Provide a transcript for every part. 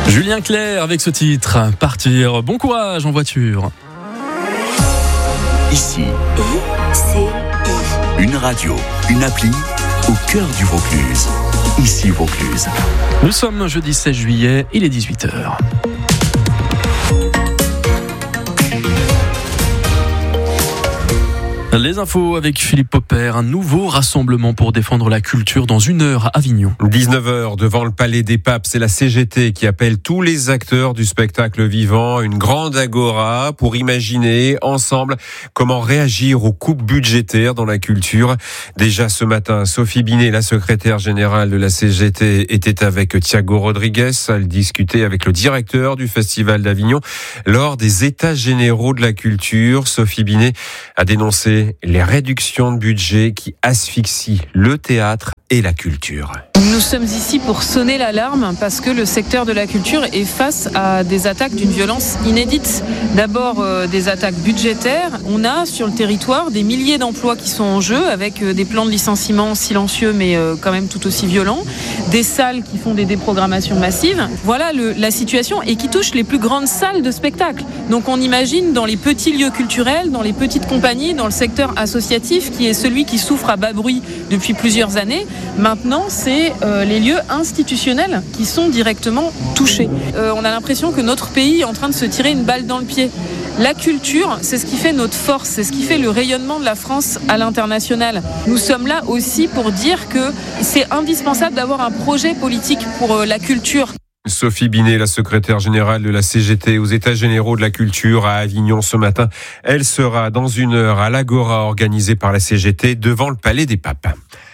Julien Clerc avec ce titre, Partir. Bon courage en voiture. Ici, une radio, une appli au cœur du Vaucluse. Ici Vaucluse. Nous sommes jeudi 16 juillet, il est 18h. Les infos avec Philippe Popper, un nouveau rassemblement pour défendre la culture dans 1 heure à Avignon. 19h devant le Palais des Papes, c'est la CGT qui appelle tous les acteurs du spectacle vivant à une grande agora pour imaginer ensemble comment réagir aux coupes budgétaires dans la culture. Déjà ce matin, Sophie Binet, la secrétaire générale de la CGT, était avec Thiago Rodriguez. Elle discutait avec le directeur du Festival d'Avignon lors des États généraux de la culture. Sophie Binet a dénoncé les réductions de budget qui asphyxient le théâtre et la culture. Nous sommes ici pour sonner l'alarme parce que le secteur de la culture est face à des attaques d'une violence inédite. D'abord des attaques budgétaires. On a sur le territoire des milliers d'emplois qui sont en jeu avec des plans de licenciement silencieux mais quand même tout aussi violents. Des salles qui font des déprogrammations massives. Voilà la situation et qui touche les plus grandes salles de spectacle. Donc on imagine dans les petits lieux culturels, dans les petites compagnies, dans le secteur associatif qui est celui qui souffre à bas bruit depuis plusieurs années. Maintenant, c'est les lieux institutionnels qui sont directement touchés. On a l'impression que notre pays est en train de se tirer une balle dans le pied. La culture, c'est ce qui fait notre force, c'est ce qui fait le rayonnement de la France à l'international. Nous sommes là aussi pour dire que c'est indispensable d'avoir un projet politique pour la culture. Sophie Binet, la secrétaire générale de la CGT aux États généraux de la culture à Avignon ce matin. Elle sera dans 1 heure à l'Agora organisée par la CGT devant le Palais des Papes.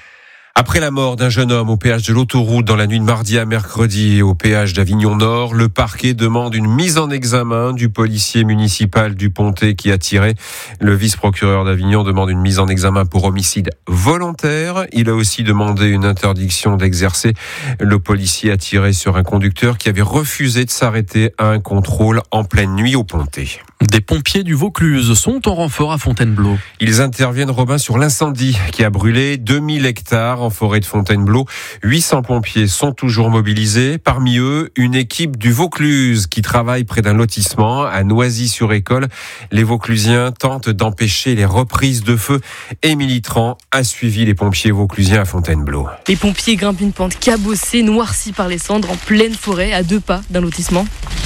Après la mort d'un jeune homme au péage de l'autoroute dans la nuit de mardi à mercredi au péage d'Avignon Nord, le parquet demande une mise en examen du policier municipal du Pontet qui a tiré. Le vice-procureur d'Avignon demande une mise en examen pour homicide volontaire. Il a aussi demandé une interdiction d'exercer. Le policier a tiré sur un conducteur qui avait refusé de s'arrêter à un contrôle en pleine nuit au Pontet. Des pompiers du Vaucluse sont en renfort à Fontainebleau. Ils interviennent, Robin, sur l'incendie qui a brûlé 2000 hectares en forêt de Fontainebleau. 800 pompiers sont toujours mobilisés. Parmi eux, une équipe du Vaucluse qui travaille près d'un lotissement à Noisy-sur-École. Les Vauclusiens tentent d'empêcher les reprises de feu. Émilie Tran a suivi les pompiers vauclusiens à Fontainebleau. Les pompiers grimpent une pente cabossée, noircie par les cendres, en pleine forêt, à 2 pas d'un lotissement.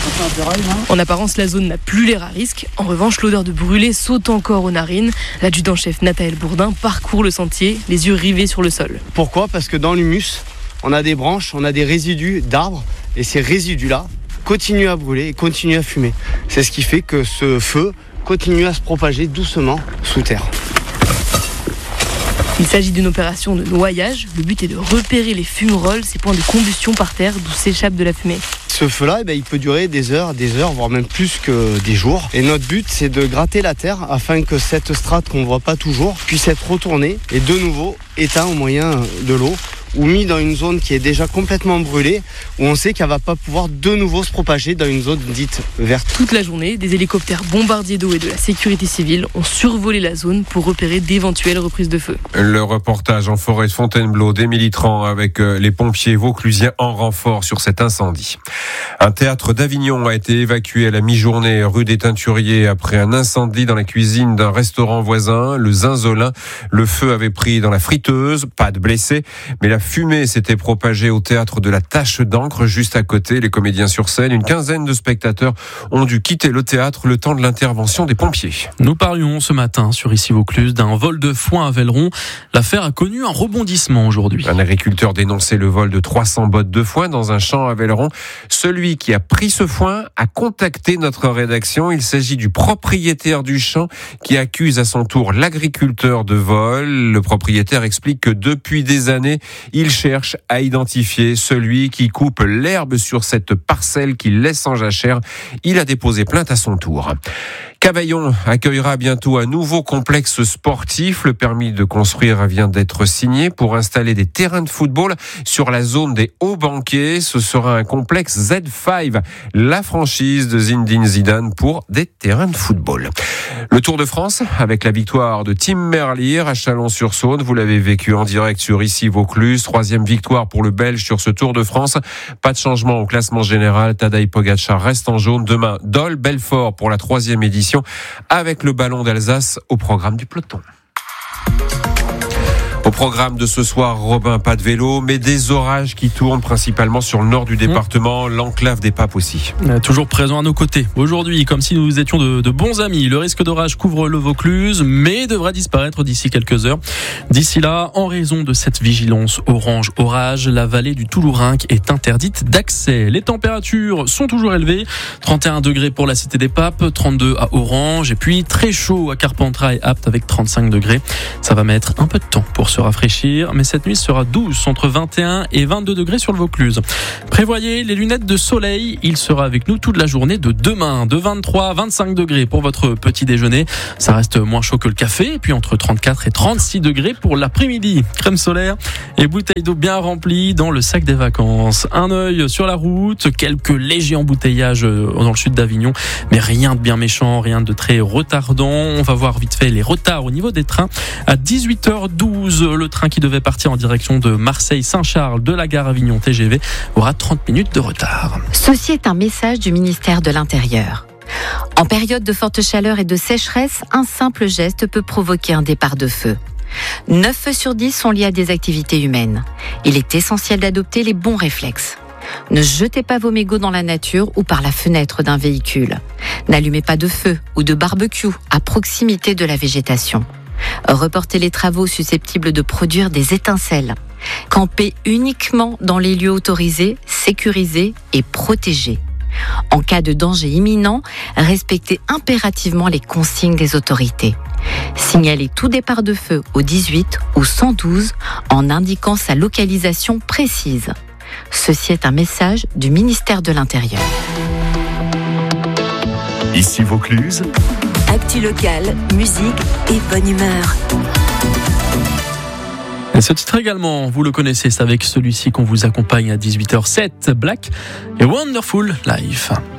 En apparence, la zone n'a plus l'air à risque. En revanche, l'odeur de brûlé saute encore aux narines. L'adjudant-chef Nathaël Bourdin parcourt le sentier, les yeux rivés sur le sol. Pourquoi ? Parce que dans l'humus, on a des branches, on a des résidus d'arbres. Et ces résidus-là continuent à brûler et continuent à fumer. C'est ce qui fait que ce feu continue à se propager doucement sous terre. Il s'agit d'une opération de noyage. Le but est de repérer les fumerolles, ces points de combustion par terre d'où s'échappe de la fumée. Ce feu-là, il peut durer des heures, voire même plus que des jours. Et notre but, c'est de gratter la terre afin que cette strate qu'on ne voit pas toujours puisse être retournée et de nouveau éteinte au moyen de l'eau ou mis dans une zone qui est déjà complètement brûlée, où on sait qu'elle ne va pas pouvoir de nouveau se propager dans une zone dite verte. Toute la journée, des hélicoptères bombardiers d'eau et de la sécurité civile ont survolé la zone pour repérer d'éventuelles reprises de feu. Le reportage en forêt de Fontainebleau d'Émilie Tran avec les pompiers vauclusiens en renfort sur cet incendie. Un théâtre d'Avignon a été évacué à la mi-journée rue des Teinturiers après un incendie dans la cuisine d'un restaurant voisin, le Zinzolin. Le feu avait pris dans la friteuse, pas de blessés, mais la fumée s'était propagée au théâtre de la Tache d'encre juste à côté. Les comédiens sur scène, une quinzaine de spectateurs ont dû quitter le théâtre le temps de l'intervention des pompiers. Nous parlions ce matin sur Ici Vaucluse d'un vol de foin à Velleron. L'affaire a connu un rebondissement aujourd'hui. Un agriculteur dénonçait le vol de 300 bottes de foin dans un champ à Velleron. Celui qui a pris ce foin a contacté notre rédaction. Il s'agit du propriétaire du champ qui accuse à son tour l'agriculteur de vol. Le propriétaire explique que depuis des années, il cherche à identifier celui qui coupe l'herbe sur cette parcelle qu'il laisse en jachère. Il a déposé plainte à son tour. Cavaillon accueillera bientôt un nouveau complexe sportif. Le permis de construire vient d'être signé pour installer des terrains de football sur la zone des Hauts-Banquiers. Ce sera un complexe Z5, la franchise de Zinedine Zidane pour des terrains de football. Le Tour de France avec la victoire de Tim Merlier à Chalon-sur-Saône. Vous l'avez vécu en direct sur Ici Vaucluse. 3e victoire pour le Belge sur ce Tour de France. Pas de changement au classement général. Tadej Pogačar reste en jaune. Demain, Dole Belfort pour la 3e édition avec le ballon d'Alsace au programme du peloton. Au programme de ce soir, Robin, pas de vélo, mais des orages qui tournent principalement sur le nord du département, l'enclave des Papes aussi. Toujours présent à nos côtés. Aujourd'hui, comme si nous étions de bons amis, le risque d'orage couvre le Vaucluse, mais devrait disparaître d'ici quelques heures. D'ici là, en raison de cette vigilance orange orage, la vallée du Toulourenc est interdite d'accès. Les températures sont toujours élevées. 31 degrés pour la cité des Papes, 32 à Orange, et puis très chaud à Carpentras et Apt avec 35 degrés. Ça va mettre un peu de temps pour se rafraîchir, mais cette nuit sera douce, entre 21 et 22 degrés sur le Vaucluse. Prévoyez les lunettes de soleil, il sera avec nous toute la journée de demain, de 23 à 25 degrés pour votre petit déjeuner. Ça reste moins chaud que le café, et puis entre 34 et 36 degrés pour l'après-midi. Crème solaire et bouteilles d'eau bien remplies dans le sac des vacances. Un œil sur la route, quelques légers embouteillages dans le sud d'Avignon, mais rien de bien méchant, rien de très retardant. On va voir vite fait les retards au niveau des trains. À 18h12, le train qui devait partir en direction de Marseille-Saint-Charles de la gare Avignon TGV aura 30 minutes de retard. Ceci est un message du ministère de l'Intérieur. En période de forte chaleur et de sécheresse, un simple geste peut provoquer un départ de feu. 9 feux sur 10 sont liés à des activités humaines. Il est essentiel d'adopter les bons réflexes. Ne jetez pas vos mégots dans la nature ou par la fenêtre d'un véhicule. N'allumez pas de feu ou de barbecue à proximité de la végétation. Reportez les travaux susceptibles de produire des étincelles. Campez uniquement dans les lieux autorisés, sécurisés et protégés. En cas de danger imminent, respectez impérativement les consignes des autorités. Signalez tout départ de feu au 18 ou 112 en indiquant sa localisation précise. Ceci est un message du ministère de l'Intérieur. Ici Vaucluse. Actu locale, musique et bonne humeur. Et ce titre également, vous le connaissez, c'est avec celui-ci qu'on vous accompagne à 18h07, Black et Wonderful Life.